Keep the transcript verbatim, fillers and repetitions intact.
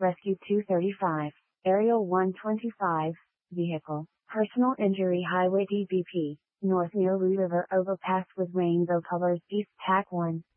Rescue two thirty-five, Aerial one twenty-five, Vehicle, Personal Injury Highway D B P, North near Lee River overpass with rainbow colors East Tack one.